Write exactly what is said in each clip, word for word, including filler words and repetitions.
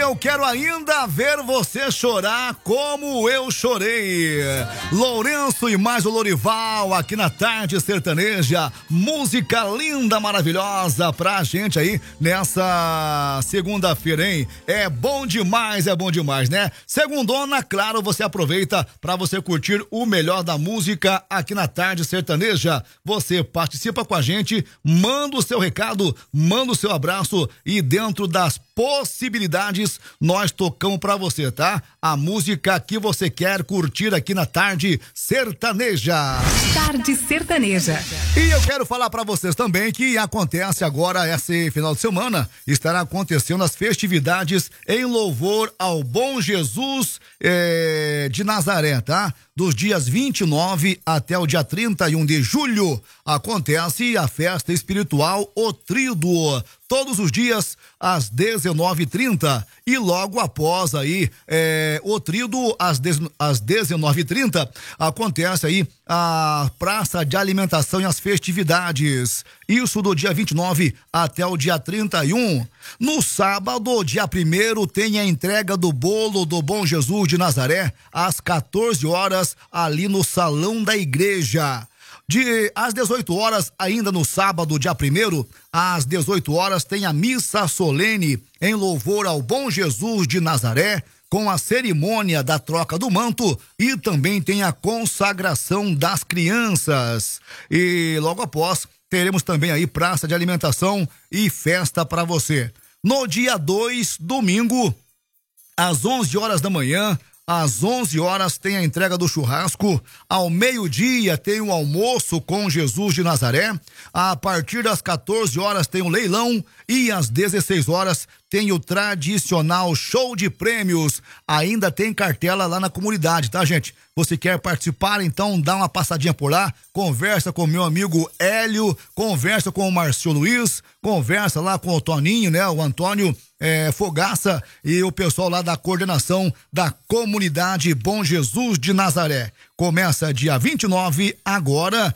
eu quero ainda ver você chorar como eu chorei. Lourenço e mais o Lorival aqui na Tarde Sertaneja. Música linda, maravilhosa pra gente aí nessa segunda-feira, hein? É bom demais, é bom demais, né? Segundona, claro, você aproveita pra você curtir o melhor da música aqui na Tarde Sertaneja. Você participa com a gente, manda o seu recado, manda o seu abraço e dentro das possibilidades nós tocamos pra você, tá? A música que você quer curtir aqui na Tarde Sertaneja. Tarde Sertaneja. E eu quero falar pra vocês também que acontece agora esse final de semana, estará acontecendo as festividades em louvor ao Bom Jesus eh, de Nazaré, tá? Dos dias vinte e nove até o dia trinta e um de julho acontece a festa espiritual O Tríduo, todos os dias às dezenove e trinta e logo após aí é, o Tríduo às, às dezenove e trinta acontece aí a praça de alimentação e as festividades, isso do dia vinte e nove até o dia trinta e um. No sábado, dia primeiro, tem a entrega do bolo do Bom Jesus de Nazaré às quatorze horas ali no salão da igreja. De às dezoito horas, ainda no sábado, dia primeiro, às dezoito horas, tem a missa solene em louvor ao Bom Jesus de Nazaré, com a cerimônia da troca do manto e também tem a consagração das crianças. E logo após, teremos também aí praça de alimentação e festa para você. No dia dois, domingo, às onze horas da manhã, às onze horas tem a entrega do churrasco, ao meio-dia tem o almoço com Jesus de Nazaré, a partir das quatorze horas tem o leilão e às dezesseis horas tem o tradicional show de prêmios. Ainda tem cartela lá na comunidade, tá, gente? Você quer participar, então dá uma passadinha por lá, conversa com o meu amigo Hélio, conversa com o Marcio Luiz, conversa lá com o Toninho, né? O Antônio é, Fogaça e o pessoal lá da coordenação da comunidade Bom Jesus de Nazaré. Começa dia vinte e nove agora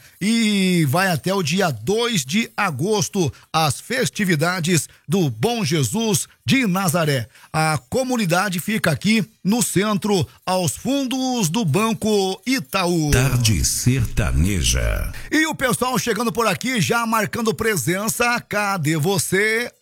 e vai até o dia dois de agosto, as festividades do Bom Jesus de Nazaré. A comunidade fica aqui no centro, aos fundos do Banco Itaú. Tarde Sertaneja. E o pessoal chegando por aqui, já marcando presença. Cadê você?